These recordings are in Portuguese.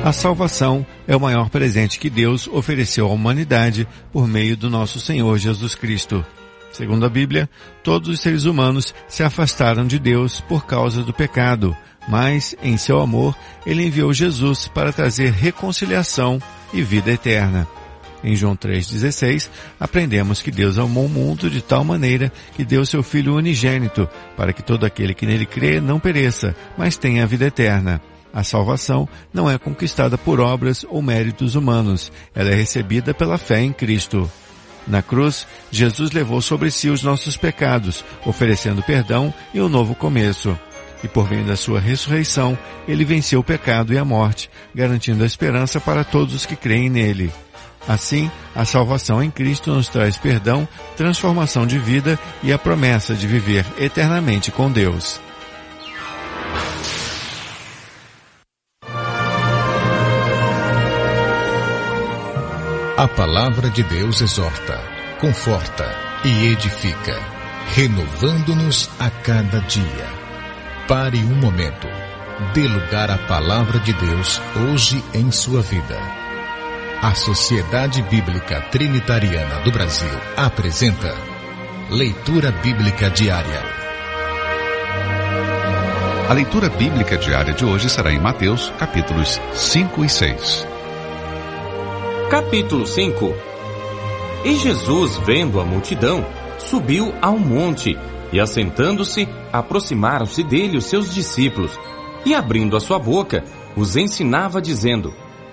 A salvação é o maior presente que Deus ofereceu à humanidade por meio do nosso Senhor Jesus Cristo. Segundo a Bíblia, todos os seres humanos se afastaram de Deus por causa do pecado, mas, em seu amor, Ele enviou Jesus para trazer reconciliação e vida eterna. Em João 3,16, aprendemos que Deus amou o mundo de tal maneira que deu seu Filho unigênito, para que todo aquele que nele crê não pereça, mas tenha a vida eterna. A salvação não é conquistada por obras ou méritos humanos, ela é recebida pela fé em Cristo. Na cruz, Jesus levou sobre si os nossos pecados, oferecendo perdão e um novo começo. E por meio da sua ressurreição, Ele venceu o pecado e a morte, garantindo a esperança para todos os que creem nele. Assim, a salvação em Cristo nos traz perdão, transformação de vida e a promessa de viver eternamente com Deus. A palavra de Deus exorta, conforta e edifica, renovando-nos a cada dia. Pare um momento. Dê lugar à palavra de Deus hoje em sua vida. A Sociedade Bíblica Trinitariana do Brasil apresenta Leitura Bíblica Diária. A leitura bíblica diária de hoje será em Mateus, capítulos 5 e 6. Capítulo 5. E Jesus, vendo a multidão, subiu ao monte, e assentando-se, aproximaram-se dele os seus discípulos, e abrindo a sua boca, os ensinava dizendo: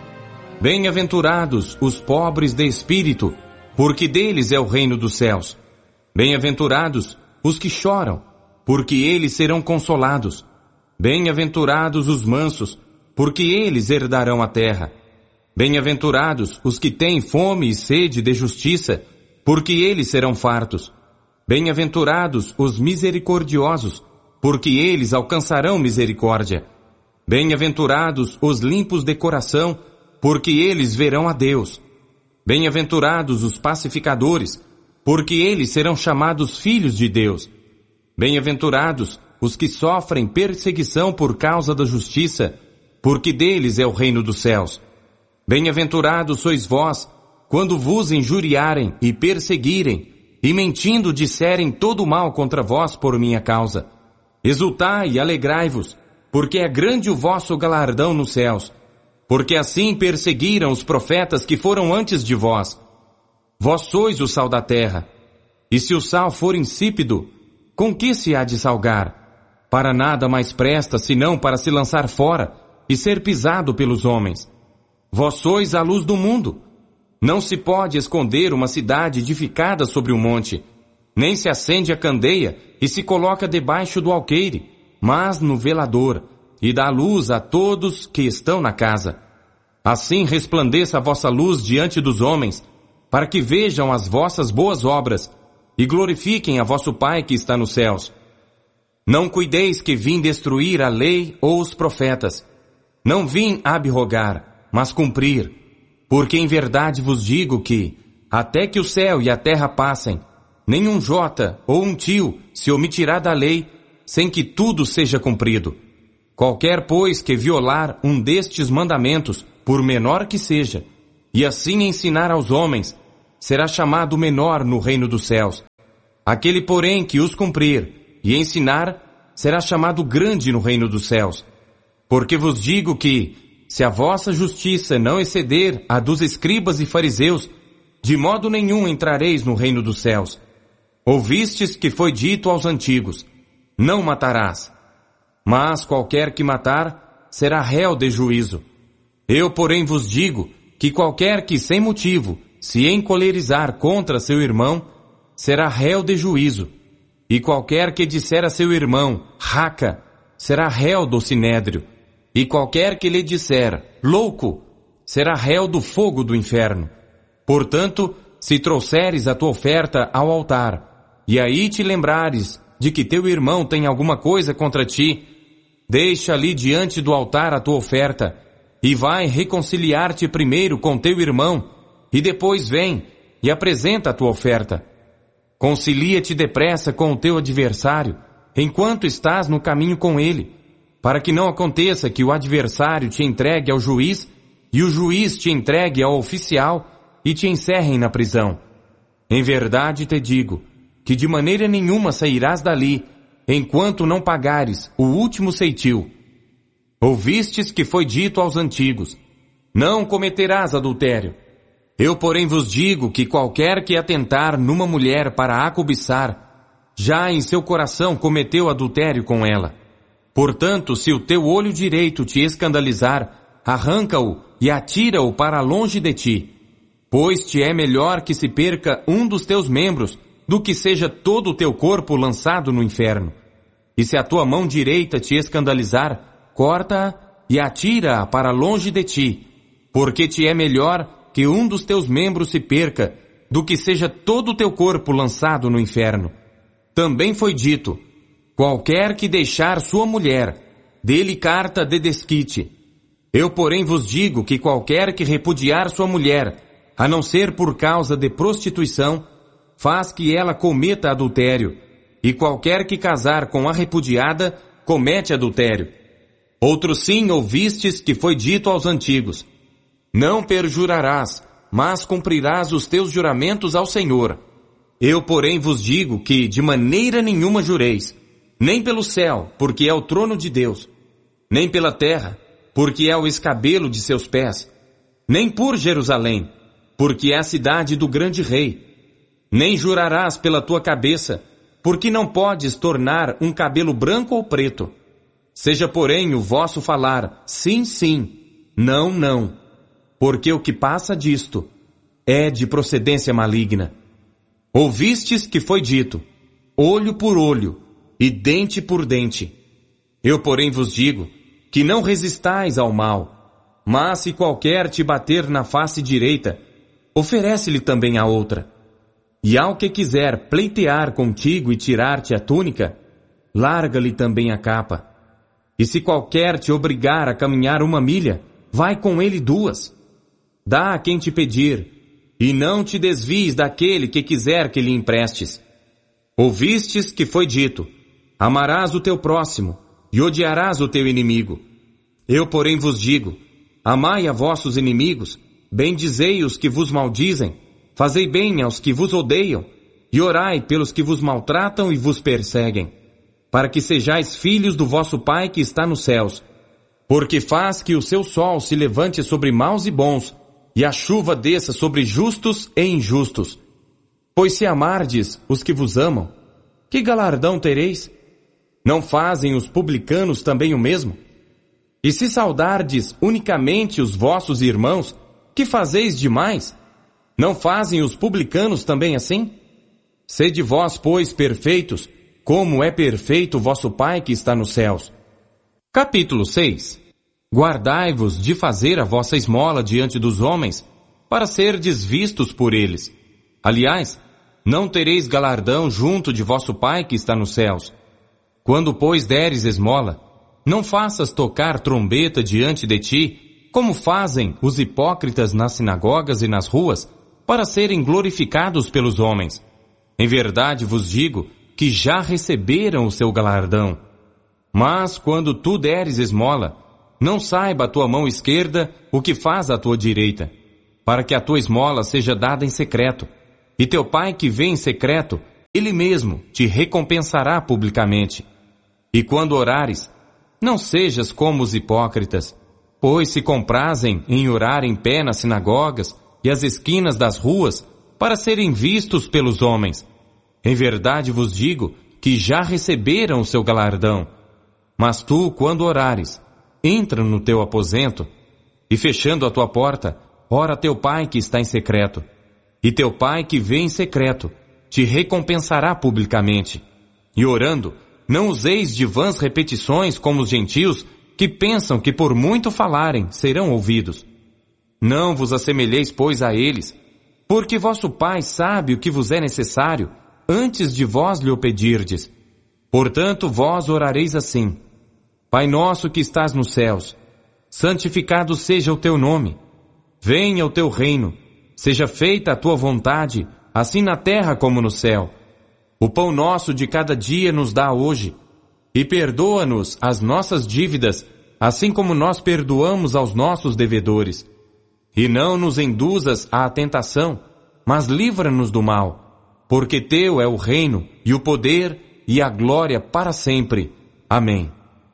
Bem-aventurados os pobres de espírito, porque deles é o reino dos céus. Bem-aventurados os que choram, porque eles serão consolados. Bem-aventurados os mansos, porque eles herdarão a terra. Bem-aventurados os que têm fome e sede de justiça, porque eles serão fartos. Bem-aventurados os misericordiosos, porque eles alcançarão misericórdia. Bem-aventurados os limpos de coração, porque eles verão a Deus. Bem-aventurados os pacificadores, porque eles serão chamados filhos de Deus. Bem-aventurados os que sofrem perseguição por causa da justiça, porque deles é o reino dos céus. Bem-aventurados sois vós, quando vos injuriarem e perseguirem, e mentindo disserem todo mal contra vós por minha causa. Exultai e alegrai-vos, porque é grande o vosso galardão nos céus, porque assim perseguiram os profetas que foram antes de vós. Vós sois o sal da terra, e se o sal for insípido, com que se há de salgar? Para nada mais presta, senão para se lançar fora e ser pisado pelos homens. Vós sois a luz do mundo. Não se pode esconder uma cidade edificada sobre um monte, nem se acende a candeia e se coloca debaixo do alqueire, mas no velador, e dá luz a todos que estão na casa. Assim resplandeça a vossa luz diante dos homens, para que vejam as vossas boas obras, e glorifiquem a vosso Pai que está nos céus. Não cuideis que vim destruir a lei ou os profetas. Não vim abrogar, mas cumprir, porque em verdade vos digo que, até que o céu e a terra passem, nenhum jota ou um tio se omitirá da lei, sem que tudo seja cumprido. Qualquer, pois, que violar um destes mandamentos, por menor que seja, e assim ensinar aos homens, será chamado menor no reino dos céus. Aquele, porém, que os cumprir e ensinar, será chamado grande no reino dos céus. Porque vos digo que, se a vossa justiça não exceder a dos escribas e fariseus, de modo nenhum entrareis no reino dos céus. Ouvistes que foi dito aos antigos: não matarás. Mas qualquer que matar, será réu de juízo. Eu, porém, vos digo que qualquer que sem motivo se encolerizar contra seu irmão, será réu de juízo. E qualquer que disser a seu irmão, raca, será réu do sinédrio. E qualquer que lhe disser, louco, será réu do fogo do inferno. Portanto, se trouxeres a tua oferta ao altar, e aí te lembrares de que teu irmão tem alguma coisa contra ti, deixa ali diante do altar a tua oferta, e vai reconciliar-te primeiro com teu irmão, e depois vem e apresenta a tua oferta. Concilia-te depressa com o teu adversário, enquanto estás no caminho com ele, para que não aconteça que o adversário te entregue ao juiz e o juiz te entregue ao oficial e te encerrem na prisão. Em verdade te digo, que de maneira nenhuma sairás dali, enquanto não pagares o último ceitil. Ouvistes que foi dito aos antigos, não cometerás adultério. Eu, porém, vos digo que qualquer que atentar numa mulher para a cobiçar, já em seu coração cometeu adultério com ela. Portanto, se o teu olho direito te escandalizar, arranca-o e atira-o para longe de ti. Pois te é melhor que se perca um dos teus membros, do que seja todo o teu corpo lançado no inferno. E se a tua mão direita te escandalizar, corta-a e atira-a para longe de ti. Porque te é melhor que um dos teus membros se perca, do que seja todo o teu corpo lançado no inferno. Também foi dito, qualquer que deixar sua mulher, dê-lhe carta de desquite. Eu, porém, vos digo que qualquer que repudiar sua mulher, a não ser por causa de prostituição, faz que ela cometa adultério, e qualquer que casar com a repudiada, comete adultério. Outro sim ouvistes que foi dito aos antigos, não perjurarás, mas cumprirás os teus juramentos ao Senhor. Eu, porém, vos digo que de maneira nenhuma jureis, nem pelo céu, porque é o trono de Deus, nem pela terra, porque é o escabelo de seus pés, nem por Jerusalém, porque é a cidade do grande rei. Nem jurarás pela tua cabeça, porque não podes tornar um cabelo branco ou preto. Seja, porém, o vosso falar, sim, sim, não, não. Porque o que passa disto é de procedência maligna. Ouvistes que foi dito, olho por olho e dente por dente. Eu, porém, vos digo que não resistais ao mal, mas se qualquer te bater na face direita, oferece-lhe também a outra. E ao que quiser pleitear contigo e tirar-te a túnica, larga-lhe também a capa. E se qualquer te obrigar a caminhar 1 milha, vai com ele 2. Dá a quem te pedir, e não te desvies daquele que quiser que lhe emprestes. Ouvistes que foi dito, amarás o teu próximo, e odiarás o teu inimigo. Eu, porém, vos digo, amai a vossos inimigos, bendizei os que vos maldizem, fazei bem aos que vos odeiam, e orai pelos que vos maltratam e vos perseguem, para que sejais filhos do vosso Pai que está nos céus, porque faz que o seu sol se levante sobre maus e bons, e a chuva desça sobre justos e injustos. Pois se amardes os que vos amam, que galardão tereis? Não fazem os publicanos também o mesmo? E se saudardes unicamente os vossos irmãos, que fazeis demais? Não fazem os publicanos também assim? Sede vós, pois, perfeitos, como é perfeito o vosso Pai que está nos céus. Capítulo 6. Guardai-vos de fazer a vossa esmola diante dos homens, para serdes vistos por eles. Aliás, não tereis galardão junto de vosso Pai que está nos céus. Quando, pois, deres esmola, não faças tocar trombeta diante de ti, como fazem os hipócritas nas sinagogas e nas ruas, para serem glorificados pelos homens. Em verdade vos digo que já receberam o seu galardão. Mas quando tu deres esmola, não saiba a tua mão esquerda o que faz a tua direita, para que a tua esmola seja dada em secreto, e teu Pai que vê em secreto, Ele mesmo te recompensará publicamente. E quando orares, não sejas como os hipócritas, pois se comprazem em orar em pé nas sinagogas e às esquinas das ruas, para serem vistos pelos homens. Em verdade vos digo que já receberam o seu galardão. Mas tu, quando orares, entra no teu aposento, e fechando a tua porta, ora teu Pai que está em secreto. E teu Pai que vê em secreto, te recompensará publicamente. E orando, não useis de vãs repetições como os gentios, que pensam que por muito falarem serão ouvidos. Não vos assemelheis, pois, a eles, porque vosso Pai sabe o que vos é necessário, antes de vós lhe o pedirdes. Portanto, vós orareis assim: Pai nosso que estás nos céus, santificado seja o teu nome. Venha o teu reino, seja feita a tua vontade, assim na terra como no céu. O pão nosso de cada dia nos dá hoje, e perdoa-nos as nossas dívidas, assim como nós perdoamos aos nossos devedores. E não nos induzas à tentação, mas livra-nos do mal, porque teu é o reino, e o poder, e a glória para sempre. Amém.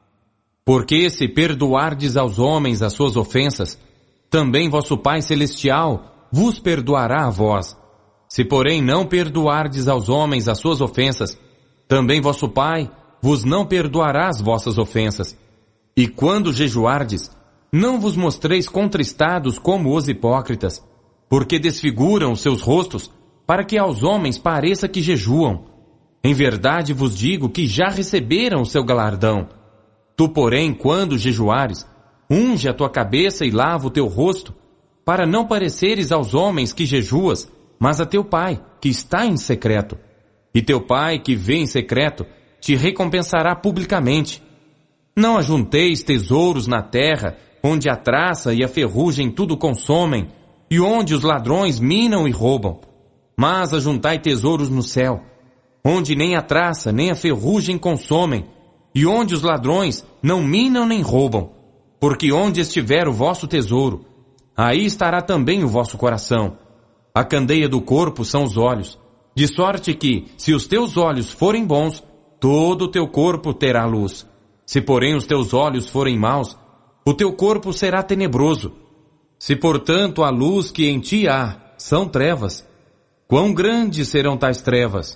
Porque se perdoardes aos homens as suas ofensas, também vosso Pai Celestial vos perdoará a vós. Se porém não perdoardes aos homens as suas ofensas, também vosso Pai vos não perdoará as vossas ofensas. E quando jejuardes, não vos mostreis contristados como os hipócritas, porque desfiguram os seus rostos, para que aos homens pareça que jejuam. Em verdade vos digo que já receberam o seu galardão. Tu, porém, quando jejuares, unge a tua cabeça e lava o teu rosto, para não pareceres aos homens que jejuas, mas a teu Pai, que está em secreto. E teu Pai, que vê em secreto, te recompensará publicamente. Não ajunteis tesouros na terra, onde a traça e a ferrugem tudo consomem, e onde os ladrões minam e roubam. Mas ajuntai tesouros no céu, onde nem a traça nem a ferrugem consomem, e onde os ladrões não minam nem roubam. Porque onde estiver o vosso tesouro, aí estará também o vosso coração. A candeia do corpo são os olhos, de sorte que, se os teus olhos forem bons, todo o teu corpo terá luz. Se porém os teus olhos forem maus, o teu corpo será tenebroso. Se portanto a luz que em ti há são trevas, quão grandes serão tais trevas?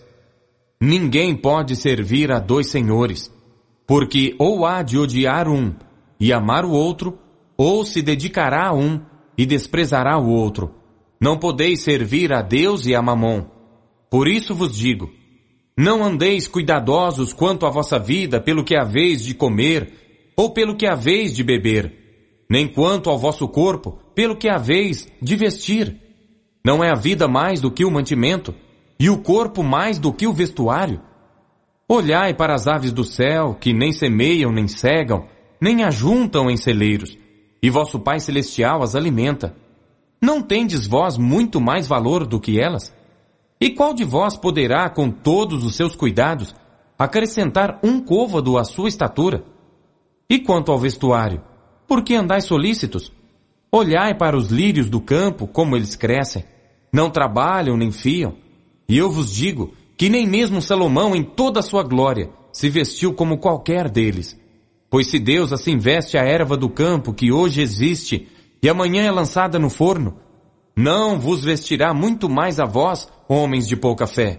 Ninguém pode servir a dois senhores, porque ou há de odiar um e amar o outro, ou se dedicará a um e desprezará o outro. Não podeis servir a Deus e a Mamon. Por isso vos digo, não andeis cuidadosos quanto à vossa vida pelo que haveis de comer, ou pelo que haveis de beber, nem quanto ao vosso corpo, pelo que haveis de vestir. Não é a vida mais do que o mantimento, e o corpo mais do que o vestuário? Olhai para as aves do céu, que nem semeiam, nem cegam, nem ajuntam em celeiros, e vosso Pai Celestial as alimenta. Não tendes vós muito mais valor do que elas? E qual de vós poderá, com todos os seus cuidados, acrescentar um côvado à sua estatura? E quanto ao vestuário, por que andais solícitos? Olhai para os lírios do campo, como eles crescem. Não trabalham nem fiam. E eu vos digo que nem mesmo Salomão, em toda a sua glória, se vestiu como qualquer deles. Pois se Deus assim veste a erva do campo, que hoje existe, e amanhã é lançada no forno, não vos vestirá muito mais a vós, homens de pouca fé.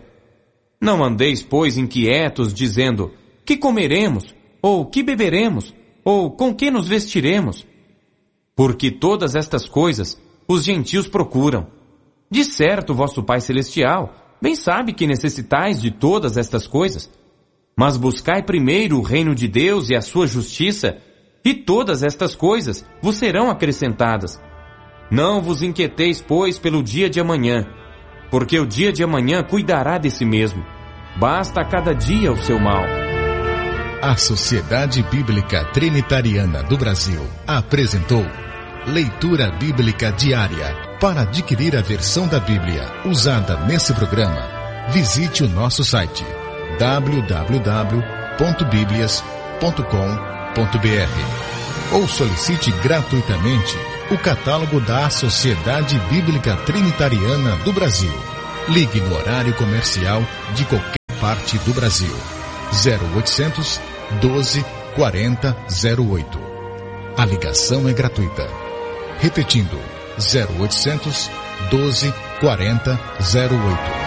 Não andeis, pois, inquietos, dizendo, que comeremos, ou que beberemos, ou com que nos vestiremos? Porque todas estas coisas os gentios procuram. De certo, vosso Pai Celestial bem sabe que necessitais de todas estas coisas. Mas buscai primeiro o reino de Deus e a sua justiça, e todas estas coisas vos serão acrescentadas. Não vos inquieteis, pois, pelo dia de amanhã, porque o dia de amanhã cuidará de si mesmo. Basta a cada dia o seu mal. A Sociedade Bíblica Trinitariana do Brasil apresentou Leitura Bíblica Diária. Para adquirir a versão da Bíblia usada nesse programa, visite o nosso site www.biblias.com.br ou solicite gratuitamente o catálogo da Sociedade Bíblica Trinitariana do Brasil. Ligue no horário comercial de qualquer parte do Brasil. 0800 12 40 08. A ligação é gratuita. Repetindo, 0800 12 40 08.